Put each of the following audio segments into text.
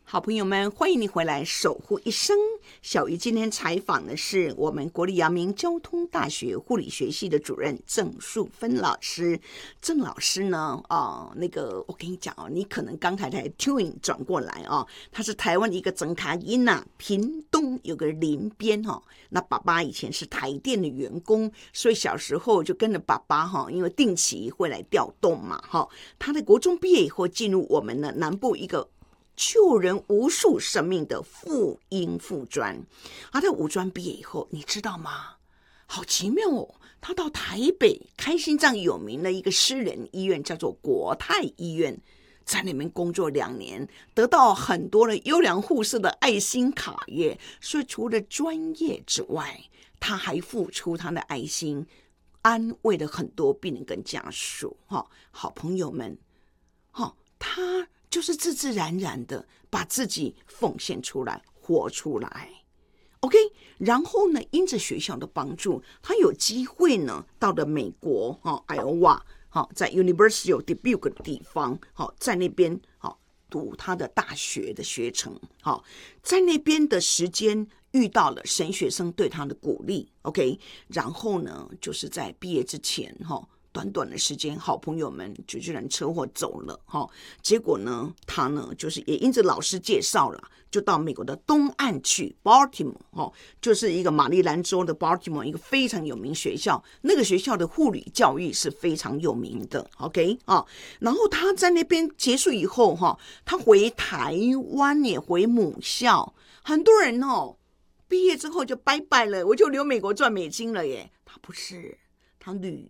好朋友们，欢迎你回来守护一生。小鱼今天采访的是我们国立阳明交通大学护理学系的主任郑树芬老师。郑老师呢，我跟你讲哦，你可能刚才 tune 转过来哦，他是台湾一个整卡音呐，屏东有个林边哈。那爸爸以前是台电的员工，所以小时候就跟着爸爸哈，因为定期会来调动嘛哈。他的国中毕业以后，进入我们的南部一个救人无数生命的妇婴附专。他在五专毕业以后，你知道吗？好奇妙哦，他到台北开心脏有名的一个私人医院，叫做国泰医院，在那边工作2年，得到很多的优良护士的爱心卡约。所以除了专业之外，他还付出他的爱心，安慰了很多病人跟家属。好朋友们，他就是自自然然的把自己奉献出来，活出来。OK， 然后呢，因着学校的帮助，他有机会呢到了美国Iowa，在 University of Dubuque 的地方，在那边读他的大学的学程。在那边的时间遇到了神学生对他的鼓励。OK， 然后呢，就是在毕业之前短短的时间，好朋友们就居然车祸走了结果呢，他呢就是也因着老师介绍了，就到美国的东岸去 Baltimore 就是一个马里兰州的 Baltimore 一个非常有名学校，那个学校的护理教育是非常有名的。OK 然后他在那边结束以后他回台湾也回母校，很多人毕业之后就拜拜了，我就留美国赚美金了耶。他不是，他履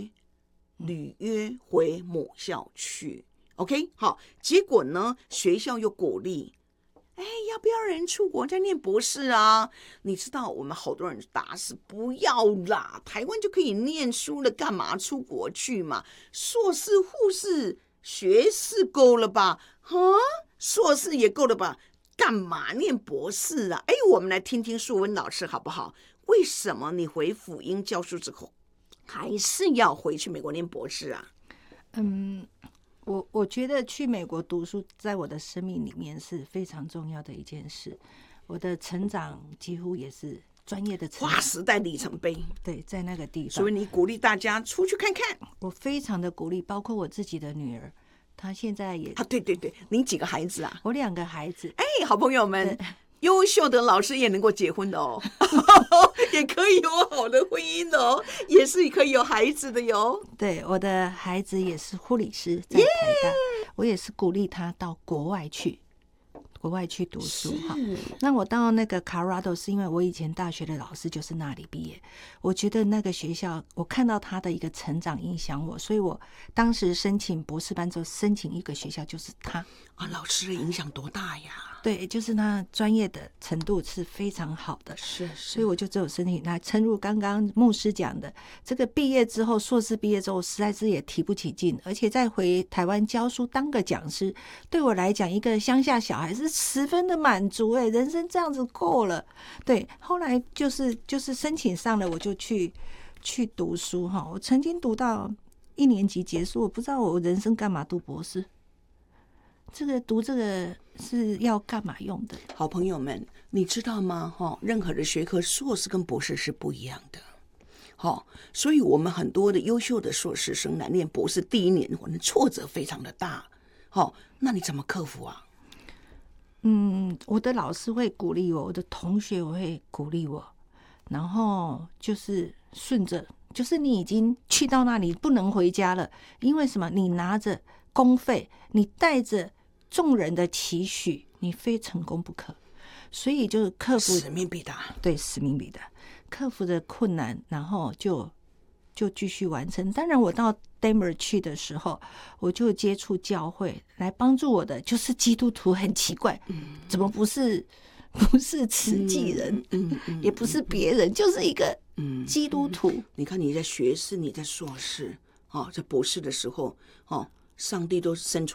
约回母校去。 OK 好，结果呢学校又鼓励，要不要人出国再念博士啊？你知道我们好多人打死不要啦，台湾就可以念书了，干嘛出国去嘛？硕士护士学士够了吧？硕士也够了吧？干嘛念博士啊？我们来听听树温老师好不好？为什么你回辅英教书之后还是要回去美国念博士啊？ 我觉得去美国读书在我的生命里面是非常重要的一件事，我的成长几乎也是专业的成长， 划时代里程碑。 对，在那个地方， 所以你鼓励大家出去看看。 我非常的鼓励，包括我自己的女儿，她现在也对对对，你几个孩子啊？ 我2个孩子。 好朋友们，优秀的老师也能够结婚的哦也可以有好的婚姻的哦，也是可以有孩子的哟。 对，我的孩子也是护理师，在台大我也是鼓励他到国外去读书那我到那个 Colorado 是因为我以前大学的老师就是那里毕业，我觉得那个学校我看到他的一个成长影响我，所以我当时申请博士班之后申请一个学校就是他老师的影响多大呀？ 对，就是他专业的程度是非常好的， 是， 所以我就只有申请他。诚如刚刚牧师讲的，这个毕业之后，硕士毕业之后，实在是也提不起劲，而且再回台湾教书当个讲师，对我来讲，一个乡下小孩是十分的满足，人生这样子够了。对，后来就是申请上了，我就去读书我曾经读到1年级结束，我不知道我人生干嘛读博士。读这个是要干嘛用的？ 好朋友们，你知道吗？任何的学科，硕士跟博士是不一样的。所以我们很多的优秀的硕士生来念博士第1年，可能挫折非常的大。那你怎么克服啊？ 我的老师会鼓励我，我的同学我会鼓励我，然后就是顺着，就是你已经去到那里不能回家了，因为什么？你拿着公费，你带着众人的期许，你非成功不可，所以就克服使命必达。 对，使命必达，克服的困难，然后就继续完成。当然我到 Denver 去的时候，我就接触教会，来帮助我的就是基督徒。很奇怪，怎么不是慈济人，也不是别人，就是一个基督徒。 你看你在学士，你在硕士在博士的时候上帝都伸出